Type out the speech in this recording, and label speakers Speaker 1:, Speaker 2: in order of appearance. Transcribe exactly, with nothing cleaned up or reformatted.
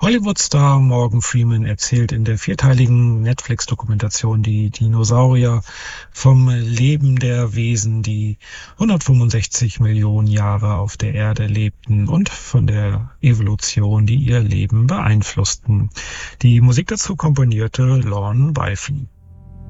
Speaker 1: Hollywood-Star Morgan Freeman erzählt in der vierteiligen Netflix-Dokumentation Die Dinosaurier vom Leben der Wesen, die hundertfünfundsechzig Millionen Jahre auf der Erde lebten und von der Evolution, die ihr Leben beeinflussten. Die Musik dazu komponierte Lorne Balfe.